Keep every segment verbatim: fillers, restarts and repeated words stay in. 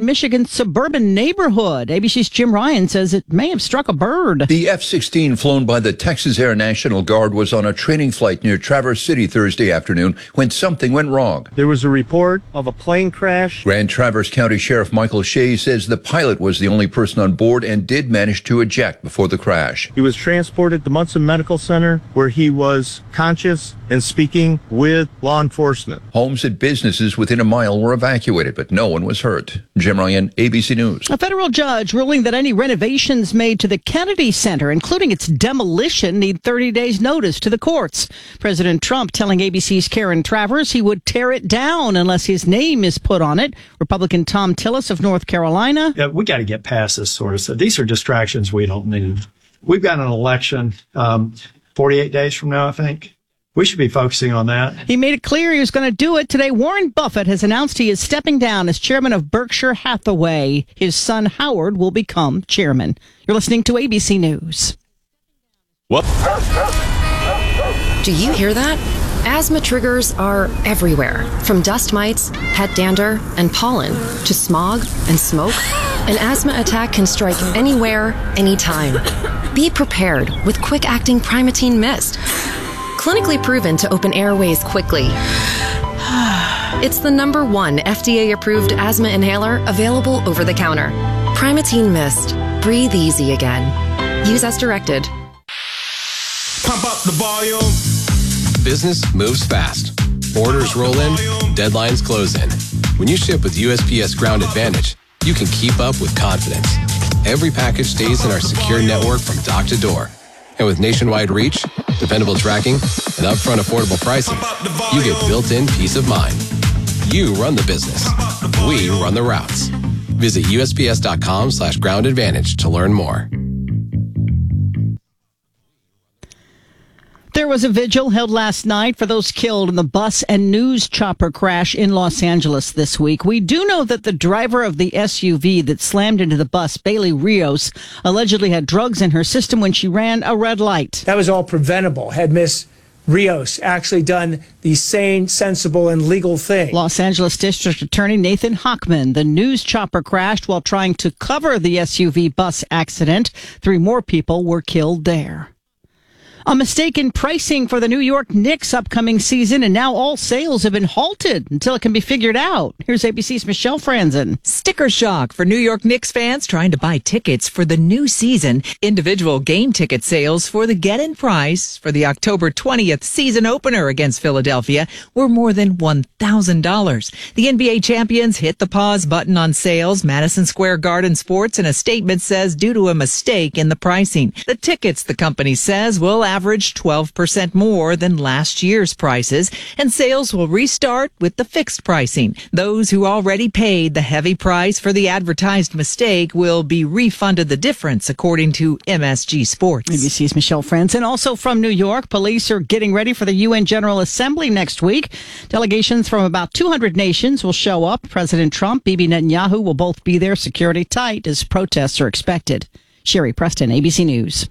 Michigan's suburban neighborhood. A B C's Jim Ryan says it may have struck a bird. The F sixteen flown by the Texas Air National Guard was on a training flight near Traverse City Thursday afternoon when something went wrong. There was a report of a plane crash. Grand Traverse County Sheriff Michael Shea says the pilot was the only person on board and did manage to eject before the crash. He was transported to Munson Medical Center where he was conscious and speaking with law enforcement. Homes and businesses within a mile were evacuated, but no one was hurt. Jim Ryan, A B C News. A federal judge ruling that any renovations made to the Kennedy Center, including its demolition, need thirty days notice to the courts. President Trump telling A B C's Karen Travers he would tear it down unless his name is put on it. Republican Tom Tillis of North Carolina. Yeah, we got to get past this sort of stuff. These are distractions we don't need. We've got an election um, forty-eight days from now, I think. We should be focusing on that. He made it clear he was going to do it. Today, Warren Buffett has announced he is stepping down as chairman of Berkshire Hathaway. His son, Howard, will become chairman. You're listening to A B C News. What? Do you hear that? Asthma triggers are everywhere, from dust mites, pet dander, and pollen, to smog and smoke. An asthma attack can strike anywhere, anytime. Be prepared with quick-acting Primatene Mist. Clinically proven to open airways quickly. It's the number one F D A-approved asthma inhaler available over the counter. Primatene Mist. Breathe easy again. Use as directed. Pump up the volume. Business moves fast. Orders roll in, deadlines close in. When you ship with U S P S Ground Advantage, you can keep up with confidence. Every package stays in our secure network from dock to door. And with nationwide reach, dependable tracking, and upfront affordable pricing, you get built-in peace of mind. You run the business. We run the routes. Visit USPS.com slash ground advantage to learn more. There was a vigil held last night for those killed in the bus and news chopper crash in Los Angeles this week. We do know that the driver of the S U V that slammed into the bus, Bailey Rios, allegedly had drugs in her system when she ran a red light. That was all preventable. Had Miss Rios actually done the sane, sensible, and legal thing. Los Angeles District Attorney Nathan Hochman. The news chopper crashed while trying to cover the S U V bus accident. Three more people were killed there. A mistake in pricing for the New York Knicks upcoming season, and now all sales have been halted until it can be figured out. Here's A B C's Michelle Franzen. Sticker shock for New York Knicks fans trying to buy tickets for the new season. Individual game ticket sales for the get-in price for the October twentieth season opener against Philadelphia were more than one thousand dollars. The N B A champions hit the pause button on sales. Madison Square Garden Sports in a statement says due to a mistake in the pricing. The tickets, the company says, will average twelve percent more than last year's prices, and sales will restart with the fixed pricing. Those who already paid the heavy price for the advertised mistake will be refunded the difference, according to M S G Sports. A B C's Michelle Franzen. Also from New York, police are getting ready for the U N General Assembly next week. Delegations from about two hundred nations will show up. President Trump, Bibi Netanyahu will both be there, security tight as protests are expected. Sherry Preston, A B C News.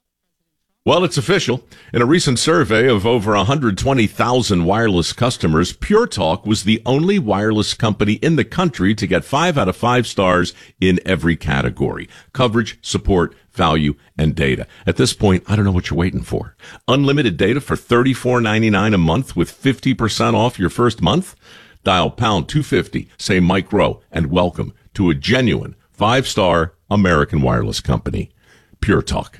Well, it's official. In a recent survey of over one hundred twenty thousand wireless customers, Pure Talk was the only wireless company in the country to get five out of five stars in every category: coverage, support, value, and data. At this point, I don't know what you're waiting for. Unlimited data for thirty-four ninety-nine a month with fifty percent off your first month? Dial pound two fifty, say Mike Rowe, and welcome to a genuine five-star American wireless company. Pure Talk.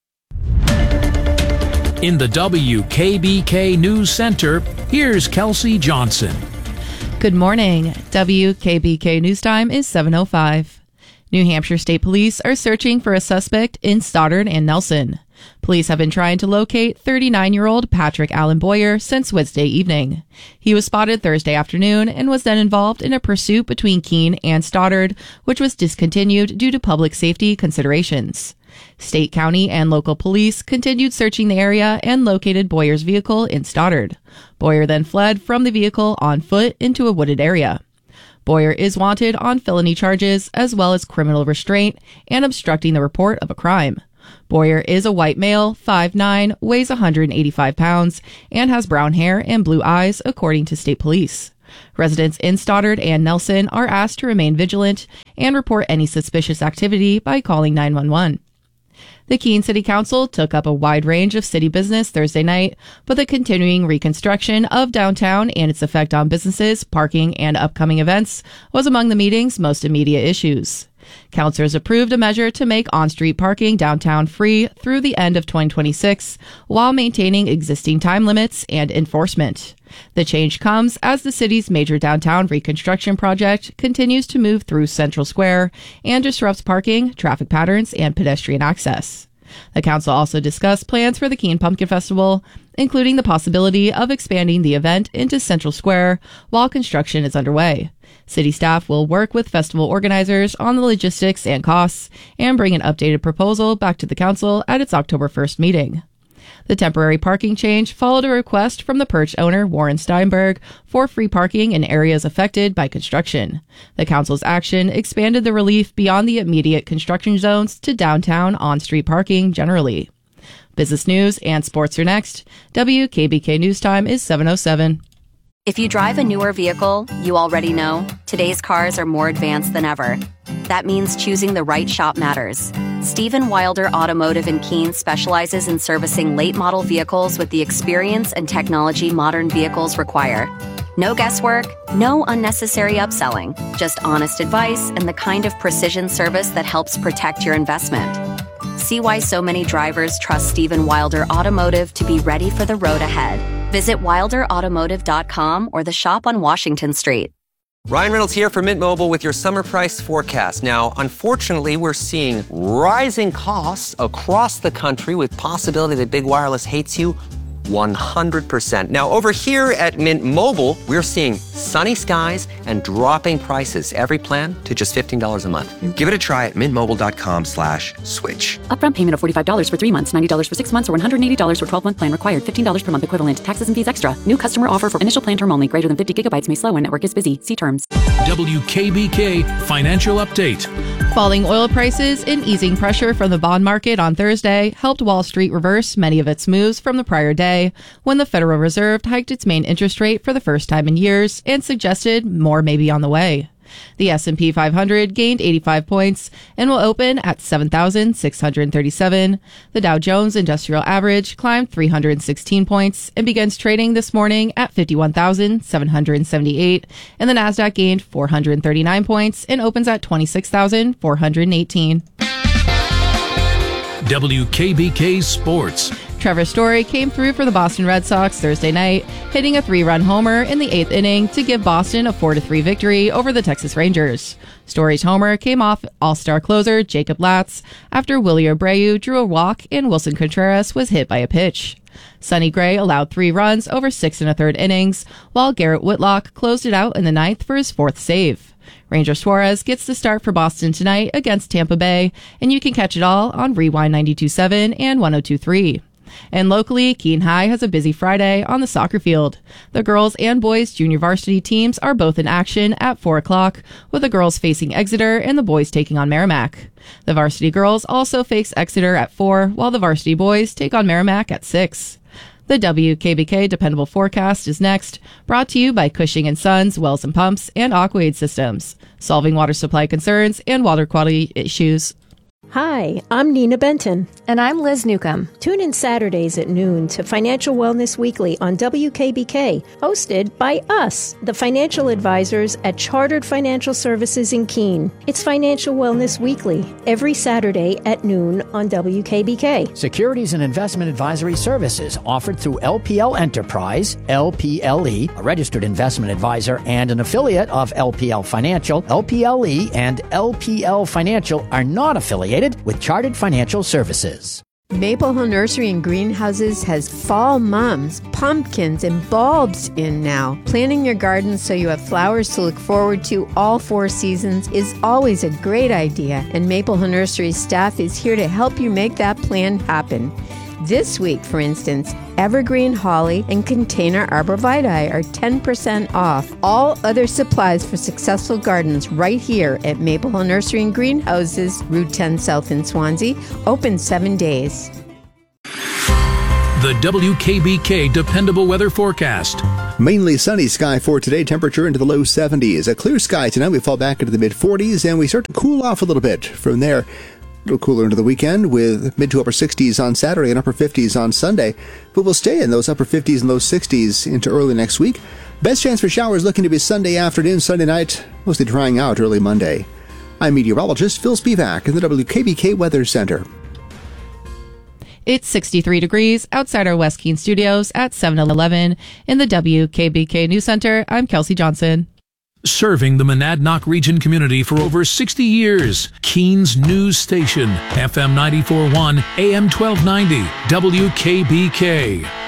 In the W K B K News Center, here's Kelsey Johnson. Good morning. W K B K News Time is seven oh five. New Hampshire State Police are searching for a suspect in Stoddard and Nelson. Police have been trying to locate thirty-nine-year-old Patrick Allen Boyer since Wednesday evening. He was spotted Thursday afternoon and was then involved in a pursuit between Keene and Stoddard, which was discontinued due to public safety considerations. State, county, and local police continued searching the area and located Boyer's vehicle in Stoddard. Boyer then fled from the vehicle on foot into a wooded area. Boyer is wanted on felony charges as well as criminal restraint and obstructing the report of a crime. Boyer is a white male, five nine, weighs one hundred eighty-five pounds, and has brown hair and blue eyes, according to state police. Residents in Stoddard and Nelson are asked to remain vigilant and report any suspicious activity by calling nine one one. The Keene City Council took up a wide range of city business Thursday night, but the continuing reconstruction of downtown and its effect on businesses, parking, and upcoming events was among the meeting's most immediate issues. Councilors approved a measure to make on-street parking downtown free through the end of twenty twenty-six while maintaining existing time limits and enforcement. The change comes as the city's major downtown reconstruction project continues to move through Central Square and disrupts parking, traffic patterns, and pedestrian access. The council also discussed plans for the Keene Pumpkin Festival, including the possibility of expanding the event into Central Square while construction is underway. City staff will work with festival organizers on the logistics and costs and bring an updated proposal back to the council at its October first meeting. The temporary parking change followed a request from the Perch owner, Warren Steinberg, for free parking in areas affected by construction. The council's action expanded the relief beyond the immediate construction zones to downtown on-street parking generally. Business news and sports are next. W K B K News Time is seven oh seven. If you drive a newer vehicle, you already know today's cars are more advanced than ever. That means choosing the right shop matters. Stephen Wilder Automotive in Keene specializes in servicing late-model vehicles with the experience and technology modern vehicles require. No guesswork, no unnecessary upselling, just honest advice and the kind of precision service that helps protect your investment. See why so many drivers trust Stephen Wilder Automotive to be ready for the road ahead. Visit wilder automotive dot com or the shop on Washington Street. Ryan Reynolds here for Mint Mobile with your summer price forecast. Now, unfortunately, we're seeing rising costs across the country with possibility that big wireless hates you one hundred percent. Now, over here at Mint Mobile, we're seeing sunny skies and dropping prices. Every plan to just fifteen dollars a month. Give it a try at mintmobile.com slash switch. Upfront payment of forty-five dollars for three months, ninety dollars for six months, or one hundred eighty dollars for twelve-month plan required. fifteen dollars per month equivalent. Taxes and fees extra. New customer offer for initial plan term only. Greater than fifty gigabytes may slow when network is busy. See terms. W K B K Financial Update. Falling oil prices and easing pressure from the bond market on Thursday helped Wall Street reverse many of its moves from the prior day, when the Federal Reserve hiked its main interest rate for the first time in years and suggested more may be on the way. The S and P five hundred gained eighty-five points and will open at seven thousand six hundred thirty-seven. The Dow Jones Industrial Average climbed three hundred sixteen points and begins trading this morning at fifty-one thousand seven hundred seventy-eight, and the Nasdaq gained four hundred thirty-nine points and opens at twenty-six thousand four hundred eighteen. W K B K Sports. Trevor Story came through for the Boston Red Sox Thursday night, hitting a three-run homer in the eighth inning to give Boston a four to three victory over the Texas Rangers. Story's homer came off all-star closer Jacob Latz after Willie Abreu drew a walk and Wilson Contreras was hit by a pitch. Sonny Gray allowed three runs over six and a third innings, while Garrett Whitlock closed it out in the ninth for his fourth save. Ranger Suarez gets the start for Boston tonight against Tampa Bay, and you can catch it all on Rewind ninety-two point seven and one oh two point three. And locally, Keene High has a busy Friday on the soccer field. The girls and boys junior varsity teams are both in action at four o'clock, with the girls facing Exeter and the boys taking on Merrimack. The varsity girls also face Exeter at four, while the varsity boys take on Merrimack at six. The W K B K Dependable Forecast is next, brought to you by Cushing and Sons Wells and Pumps and Aquaid Systems, solving water supply concerns and water quality issues. Hi, I'm Nina Benton. And I'm Liz Newcomb. Tune in Saturdays at noon to Financial Wellness Weekly on W K B K, hosted by us, the financial advisors at Chartered Financial Services in Keene. It's Financial Wellness Weekly, every Saturday at noon on W K B K. Securities and investment advisory services offered through L P L Enterprise, L P L E, a registered investment advisor and an affiliate of L P L Financial. L P L E and L P L Financial are not affiliated with Chartered Financial Services. Maple Hill Nursery and Greenhouses has fall mums, pumpkins, and bulbs in now. Planning your garden so you have flowers to look forward to all four seasons is always a great idea, and Maple Hill Nursery's staff is here to help you make that plan happen. This week, for instance, evergreen holly and container arborvitae are ten percent off. All other supplies for successful gardens right here at Maple Hill Nursery and Greenhouses, Route ten South in Swansea, open seven days. The W K B K Dependable Weather Forecast. Mainly sunny sky for today, temperature into the low seventies. A clear sky tonight, we fall back into the mid forties, and we start to cool off a little bit. From there, a little cooler into the weekend with mid to upper sixties on Saturday and upper fifties on Sunday. But we'll stay in those upper fifties and low sixties into early next week. Best chance for showers looking to be Sunday afternoon, Sunday night, mostly drying out early Monday. I'm meteorologist Phil Spivak in the W K B K Weather Center. It's sixty-three degrees outside our West Keene studios at seven eleven. In the W K B K News Center, I'm Kelsey Johnson. Serving the Monadnock region community for over sixty years. Keene's News Station, F M ninety-four point one, A M twelve ninety, W K B K.